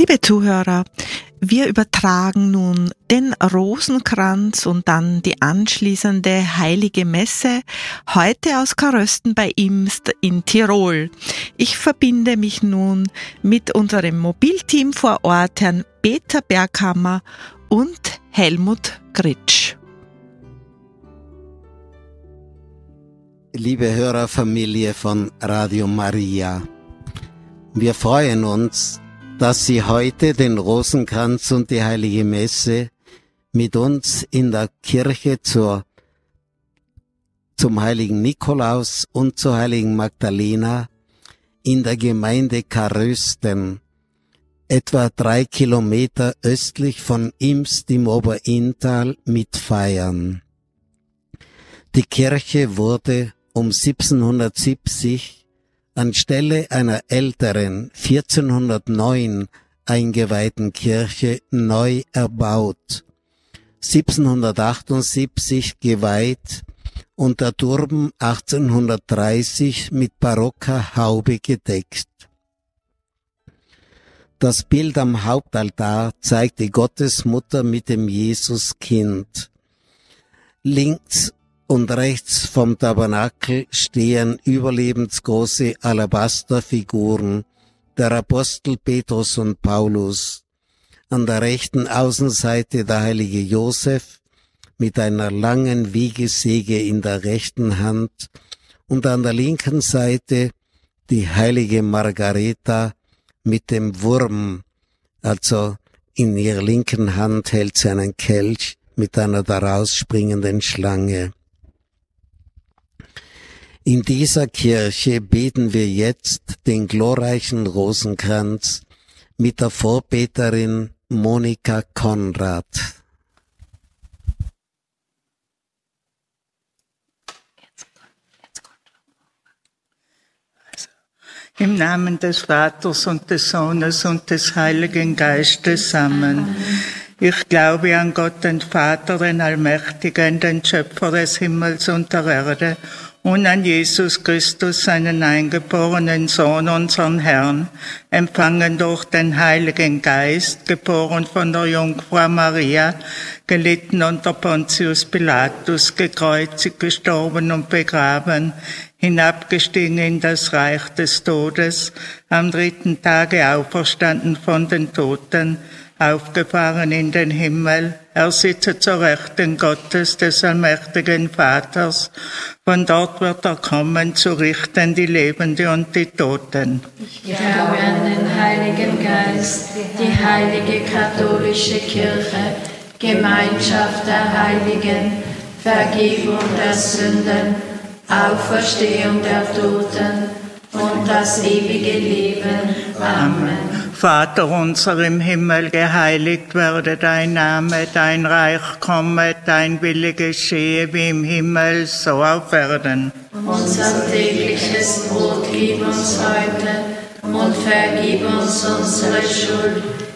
Liebe Zuhörer, wir übertragen nun den Rosenkranz und dann die anschließende Heilige Messe heute aus Karösten bei Imst in Tirol. Ich verbinde mich nun mit unserem Mobilteam vor Ort, Herrn Peter Berghammer und Helmut Gritsch. Liebe Hörerfamilie von Radio Maria, wir freuen uns, dass Sie heute den Rosenkranz und die Heilige Messe mit uns in der Kirche zum Heiligen Nikolaus und zur Heiligen Magdalena in der Gemeinde Karösten, etwa 3 Kilometer östlich von Imst im Oberinntal, mitfeiern. Die Kirche wurde um 1770 anstelle einer älteren 1409 eingeweihten Kirche neu erbaut, 1778 geweiht und der Turm 1830 mit barocker Haube gedeckt. Das Bild am Hauptaltar zeigt die Gottesmutter mit dem Jesuskind. Links und rechts vom Tabernakel stehen überlebensgroße Alabasterfiguren der Apostel Petrus und Paulus. An der rechten Außenseite der heilige Josef mit einer langen Wiegesäge in der rechten Hand und an der linken Seite die heilige Margareta mit dem Wurm, also in ihrer linken Hand hält sie einen Kelch mit einer daraus springenden Schlange. In dieser Kirche beten wir jetzt den glorreichen Rosenkranz mit der Vorbeterin Monika Konrad. Im Namen des Vaters und des Sohnes und des Heiligen Geistes. Amen. Ich glaube an Gott, den Vater, den Allmächtigen, den Schöpfer des Himmels und der Erde, und an Jesus Christus, seinen eingeborenen Sohn, unseren Herrn, empfangen durch den Heiligen Geist, geboren von der Jungfrau Maria, gelitten unter Pontius Pilatus, gekreuzigt, gestorben und begraben, hinabgestiegen in das Reich des Todes, am 3. Tage auferstanden von den Toten, aufgefahren in den Himmel, er sitze zur Rechten Gottes, des allmächtigen Vaters, von dort wird er kommen, zu richten die Lebenden und die Toten. Ich glaube an den Heiligen Geist, die heilige katholische Kirche, Gemeinschaft der Heiligen, Vergebung der Sünden, Auferstehung der Toten und das ewige Leben. Amen. Vater unser im Himmel, geheiligt werde dein Name, dein Reich komme, dein Wille geschehe wie im Himmel, so auf Erden. Unser tägliches Brot gib uns heute und vergib uns unsere Schuld,